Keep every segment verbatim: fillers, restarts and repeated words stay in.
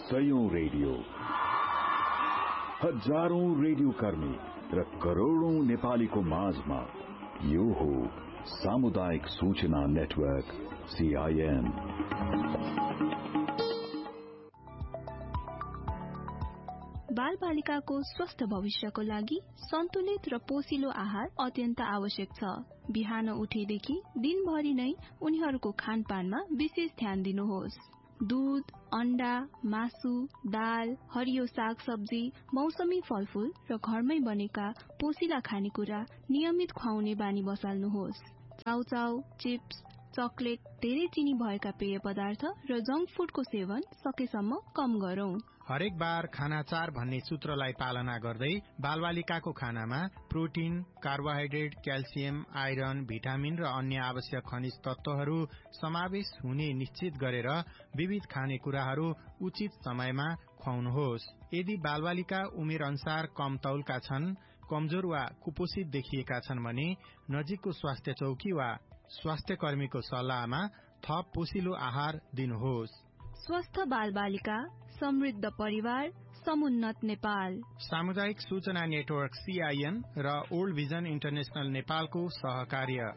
सयौं radio, हजारौं radio कर्मी र करोड़ौं नेपालीको माझमा यो हो सामुदायिक सूचना नेटवर्क सीआईएन। बाल बालिकाको स्वस्थ भविष्यको लागि सन्तुलित र पोषिलो आहार अत्यन्त आवश्यक छ। बिहान उठेदेखि दिनभरि नै उनीहरूको खानपानमा विशेष ध्यान दिनुहोस्। दूध, अण्डा, मासु, दाल, हरियो साग सब्जी, मौसमी फलफूल र घरमै बनेका पोषिला खानेकुरा नियमित खुवाउने बानी बसाल्नुहोस्। चाउचाउ, चिप्स, चकलेट, धेरै चिनी भएका पेय पदार्थ र जंक फूडको सेवन सकेसम्म कम गरौं। हरेक बार खाना चार भन्ने सूत्रलाई पालना गर्दै बालबालिकाको खानामा protein, carbohydrate, calcium, iron, vitamin र अन्य आवश्यक खनिज तत्वहरू समावेश हुने निश्चित गरेर विविध खानेकुराहरू उचित समयमा खुवाउनुहोस्। यदि बालबालिका उमेर अनुसार कम तौलका छन्, कमजोर वा कुपोषित देखिएका छन् भने नजिकको स्वास्थ्य चौकी वा स्वास्थ्य कर्मीको सल्लाहमा थप पोषिलो आहार दिनुहोस्। स्वस्थ बाल बालिका, समृद्ध परिवार, समुन्नत नेपाल। सामुदायिक सूचना नेटवर्क सीआईएन र ओल्ड भिजन इन्टरनेशनल नेपालको सहकार्य।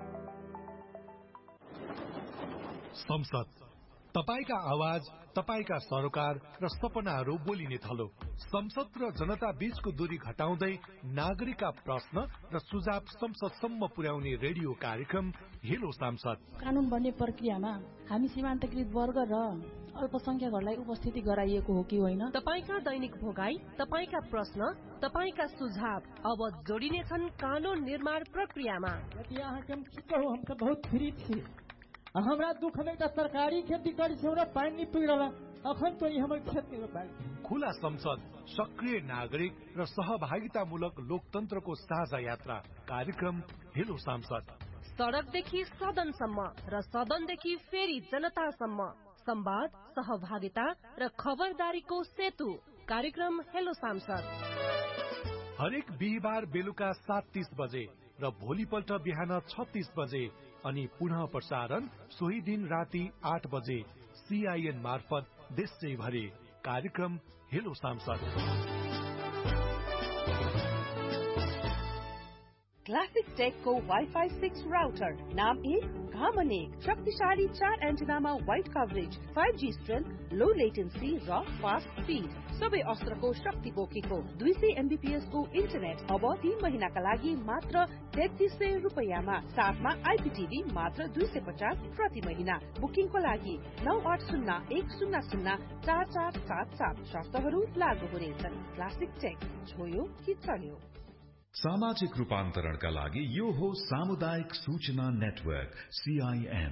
संसद, तपाईका आवाज, तपाईका सरोकार र सपनाहरू बोलिने थलो। संसद र जनता बीचको दूरी घटाउँदै नागरिकका प्रश्न र सुझाव संसदसम्म पुर्याउने रेडियो कार्यक्रम हेलो सांसद। कानून बन्ने प्रक्रियामा हामी सीमान्तकृत वर्ग र अल्पसंख्यकहरूलाई उपस्थिति गराइएको हो कि होइन? तपाईका दैनिक भोगाई, तपाईका प्रश्न, तपाईका सुझाव अब जोडिने छन् कानून निर्माण प्रक्रियामा। यहाँ के हम कहो, हम तो बहुत फ्री थी। हमरा दुख में त सरकारी खेती करी छौ र पानी पिरला, अखन तो हमर खेत में रोपाई। खुला संसद, सक्रिय नागरिक र सहभागितामूलक लोकतन्त्रको साझा यात्रा कार्यक्रम हेलो सांसद। सड़कदेखि सदनसम्म र सदनदेखि फेरि जनतासम्म संवाद, सहभागिता र खबरदारीको सेतु कार्यक्रम हेलो सांसद। हरेक बिहिबार बेलुका सात तीस बजे र भोलिपल्ट बिहान छत्तीस बजे अनि पुनः प्रसारण सोही दिन राति आठ बजे सीआईएन मार्फत देशैभरि कार्यक्रम हेलो सांसद। क्लासिक टेकको वाइफाई सिक्स राउटर, नाम एक, काम अनेक, शक्तिशाली चार एन्टेनामा wide coverage, five G strength, लो लेटेन्सी र फास्ट स्पिड, सबै अस्त्रको शक्ति बोकेको दुई सय एमबीपीएस को इन्टरनेट अब तीन महिनाका लागि मात्र तेत्तीस सय रुपियाँमा, साथमा आइपीटीभी मात्र दुई सय पचास प्रति महिना। बुकिङको लागि नौ आठ शून्य एक शून्य शून्य चार चार सात सात, शर्तहरू लागू हुनेछन्। क्लासिक टेक, छोयो कि चल्यो। सामाजिक रूपान्तरणका लागि यो हो सामुदायिक सूचना नेटवर्क सीआईएन।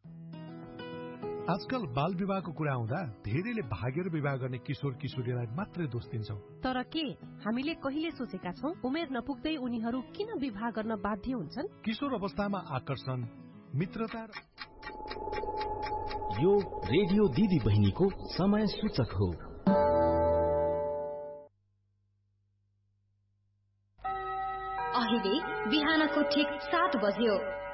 आजकल बाल विवाहको कुरा आउँदा धेरैले भागेर विवाह गर्ने किशोर किशोरीलाई मात्रै दोष दिन्छौं। तर के हामीले कहिले सोचेका छौं उमेर नपुग्दै उनीहरू किन विवाह गर्न बाध्य हुन्छन्? किशोर अवस्थामा आकर्षण, मित्रता। यो रेडियो दिदी बहिनीको समय सूचक हो। अहिले बिहानको ठिक सात बज्यो।